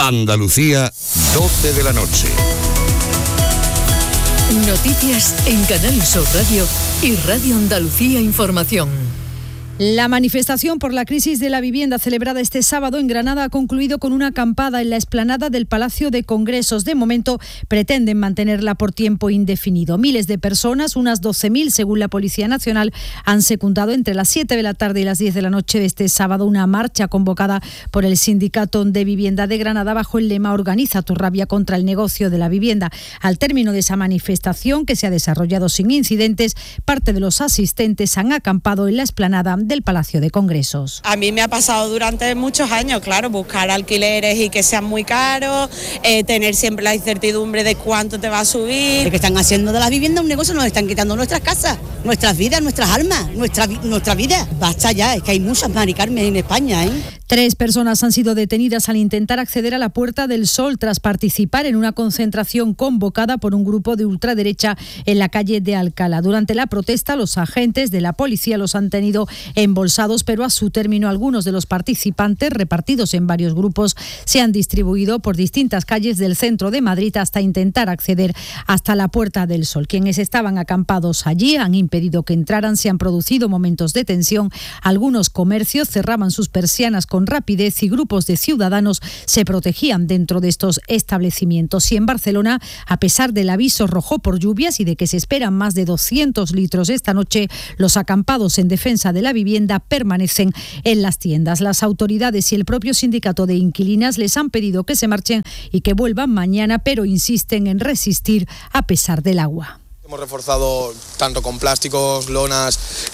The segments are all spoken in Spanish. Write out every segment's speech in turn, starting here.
Andalucía, 12 de la noche. Noticias en Canal Sur Radio y Radio Andalucía Información. La manifestación por la crisis de la vivienda celebrada este sábado en Granada ha concluido con una acampada en la explanada del Palacio de Congresos. De momento pretenden mantenerla por tiempo indefinido. Miles de personas, unas 12.000 según la Policía Nacional, han secundado entre las 7 de la tarde y las 10 de la noche de este sábado una marcha convocada por el Sindicato de Vivienda de Granada bajo el lema Organiza tu rabia contra el negocio de la vivienda. Al término de esa manifestación, que se ha desarrollado sin incidentes, parte de los asistentes han acampado en la explanada del Palacio de Congresos. A mí me ha pasado durante muchos años, claro, buscar alquileres y que sean muy caros, tener siempre la incertidumbre de cuánto te va a subir. Lo que están haciendo de la vivienda un negocio, nos están quitando nuestras casas, nuestras vidas, nuestras almas, nuestra vida. Basta ya, es que hay muchas Mari Carmen en España, ¿eh? 3 personas han sido detenidas al intentar acceder a la Puerta del Sol tras participar en una concentración convocada por un grupo de ultraderecha en la calle de Alcalá. Durante la protesta, los agentes de la policía los han tenido embolsados, pero a su término algunos de los participantes, repartidos en varios grupos, se han distribuido por distintas calles del centro de Madrid hasta intentar acceder hasta la Puerta del Sol. Quienes estaban acampados allí han impedido que entraran, se han producido momentos de tensión. Algunos comercios cerraban sus persianas con rapidez y grupos de ciudadanos se protegían dentro de estos establecimientos. Y en Barcelona, a pesar del aviso rojo por lluvias y de que se esperan más de 200 litros esta noche, los acampados en defensa de la vivienda permanecen en las tiendas. Las autoridades y el propio sindicato de inquilinas les han pedido que se marchen y que vuelvan mañana, pero insisten en resistir a pesar del agua. Hemos reforzado tanto con plásticos, lonas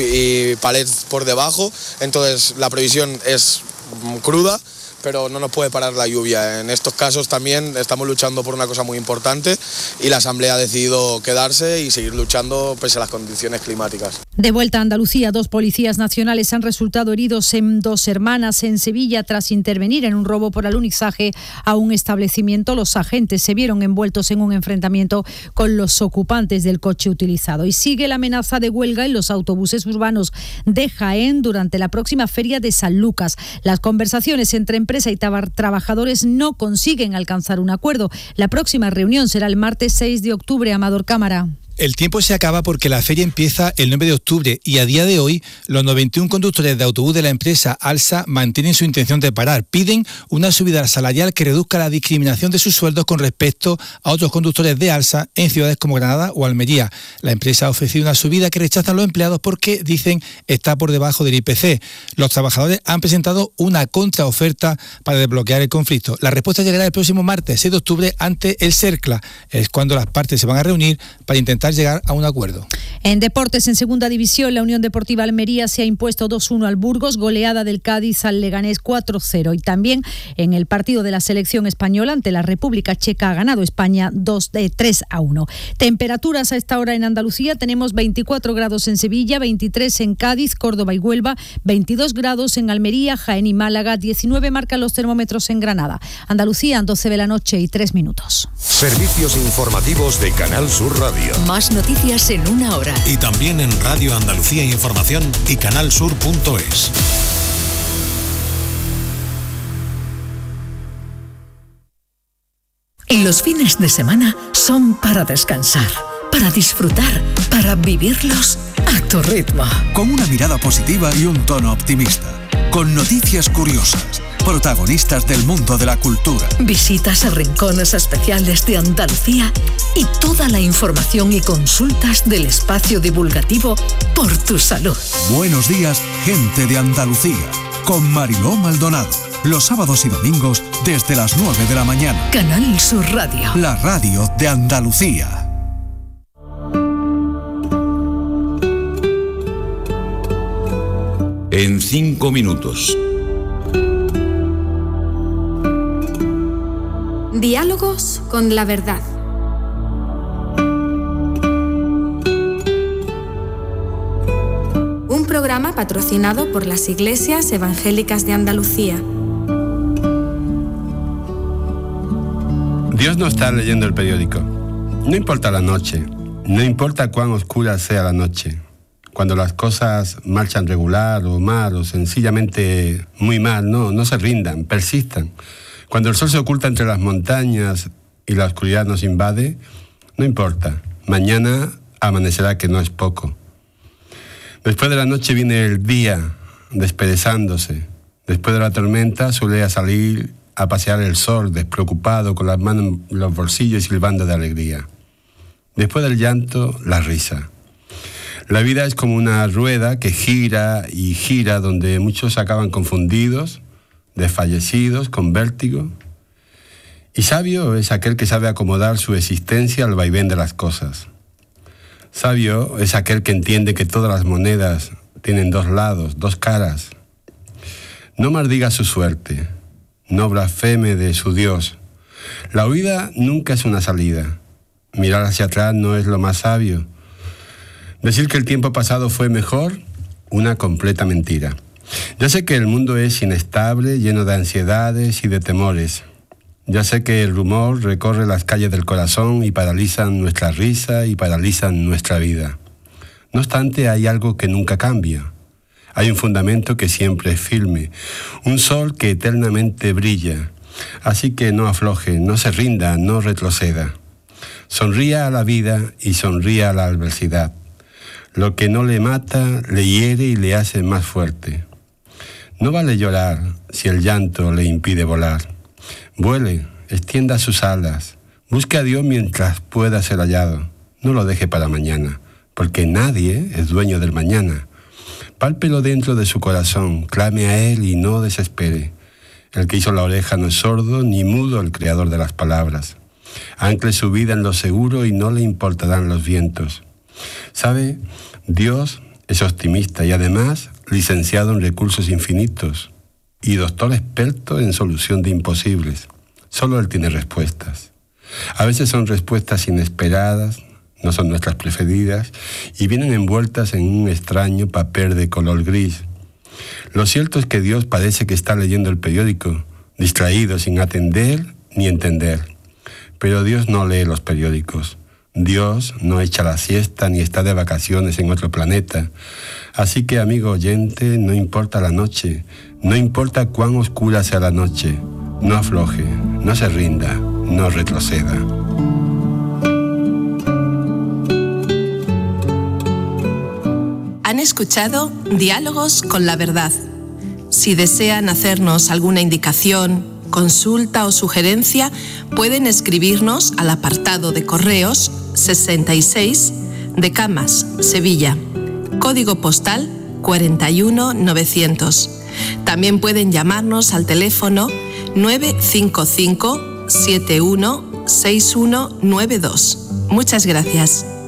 y palets por debajo, entonces la previsión es cruda, pero no nos puede parar la lluvia. En estos casos también estamos luchando por una cosa muy importante y la Asamblea ha decidido quedarse y seguir luchando pese a las condiciones climáticas. De vuelta a Andalucía, 2 policías nacionales han resultado heridos en 2 Hermanas, en Sevilla, tras intervenir en un robo por alunizaje a un establecimiento. Los agentes se vieron envueltos en un enfrentamiento con los ocupantes del coche utilizado. Y sigue la amenaza de huelga en los autobuses urbanos de Jaén durante la próxima feria de San Lucas. Las conversaciones entre empresa y trabajadores no consiguen alcanzar un acuerdo. La próxima reunión será el martes 6 de octubre. Amador Cámara. El tiempo se acaba porque la feria empieza el 9 de octubre y a día de hoy los 91 conductores de autobús de la empresa Alsa mantienen su intención de parar. Piden una subida salarial que reduzca la discriminación de sus sueldos con respecto a otros conductores de Alsa en ciudades como Granada o Almería. La empresa ha ofrecido una subida que rechazan los empleados porque, dicen, está por debajo del IPC. Los trabajadores han presentado una contraoferta para desbloquear el conflicto. La respuesta llegará el próximo martes 6 de octubre ante el CERCLA. Es cuando las partes se van a reunir para intentar llegar a un acuerdo. En deportes, en segunda división, la Unión Deportiva Almería se ha impuesto 2-1 al Burgos, goleada del Cádiz al Leganés 4-0. Y también en el partido de la selección española ante la República Checa ha ganado España 3-1. Temperaturas a esta hora en Andalucía: tenemos 24 grados en Sevilla, 23 en Cádiz, Córdoba y Huelva, 22 grados en Almería, Jaén y Málaga, 19 marcan los termómetros en Granada. Andalucía, 12 de la noche y 3 minutos. Servicios informativos de Canal Sur Radio. Más noticias en una hora. Y también en Radio Andalucía Información y canalsur.es. Los fines de semana son para descansar, para disfrutar, para vivirlos a tu ritmo. Con una mirada positiva y un tono optimista. Con noticias curiosas. Protagonistas del mundo de la cultura. Visitas a rincones especiales de Andalucía y toda la información y consultas del espacio divulgativo Por tu Salud. Buenos días, gente de Andalucía. Con Mariló Maldonado. Los sábados y domingos desde las 9 de la mañana. Canal Sur Radio. La radio de Andalucía. En 5 minutos. Diálogos con la verdad. Un programa patrocinado por las Iglesias Evangélicas de Andalucía. Dios no está leyendo el periódico. No importa la noche, no importa cuán oscura sea la noche. Cuando las cosas marchan regular o mal o sencillamente muy mal, no se rindan, persistan. Cuando el sol se oculta entre las montañas y la oscuridad nos invade, no importa, mañana amanecerá, que no es poco. Después de la noche viene el día, desperezándose. Después de la tormenta suele salir a pasear el sol, despreocupado, con las manos en los bolsillos y silbando de alegría. Después del llanto, la risa. La vida es como una rueda que gira y gira, donde muchos acaban confundidos, desfallecidos, con vértigo. Y sabio es aquel que sabe acomodar su existencia al vaivén de las cosas. Sabio es aquel que entiende que todas las monedas tienen dos lados, dos caras. No maldiga su suerte, no blasfeme de su Dios. La huida nunca es una salida. Mirar hacia atrás no es lo más sabio. Decir que el tiempo pasado fue mejor, una completa mentira. Ya sé que el mundo es inestable, lleno de ansiedades y de temores. Ya sé que el rumor recorre las calles del corazón y paralizan nuestra risa y paralizan nuestra vida. No obstante, hay algo que nunca cambia. Hay un fundamento que siempre es firme, un sol que eternamente brilla. Así que no afloje, no se rinda, no retroceda. Sonría a la vida y sonría a la adversidad. Lo que no le mata, le hiere y le hace más fuerte. No vale llorar si el llanto le impide volar. Vuele, extienda sus alas, busque a Dios mientras pueda ser hallado. No lo deje para mañana, porque nadie es dueño del mañana. Pálpelo dentro de su corazón, clame a Él y no desespere. El que hizo la oreja no es sordo, ni mudo el creador de las palabras. Ancle su vida en lo seguro y no le importarán los vientos. ¿Sabe? Dios es optimista y además licenciado en recursos infinitos y doctor experto en solución de imposibles. Solo Él tiene respuestas. A veces son respuestas inesperadas, no son nuestras preferidas y vienen envueltas en un extraño papel de color gris. Lo cierto es que Dios parece que está leyendo el periódico, distraído, sin atender ni entender. Pero Dios no lee los periódicos. Dios no echa la siesta ni está de vacaciones en otro planeta. Así que, amigo oyente, no importa la noche, no importa cuán oscura sea la noche, no afloje, no se rinda, no retroceda. Han escuchado Diálogos con la Verdad. Si desean hacernos alguna indicación, consulta o sugerencia, pueden escribirnos al apartado de correos 66 de Camas, Sevilla, código postal 41900. También pueden llamarnos al teléfono 955 716192. Muchas gracias.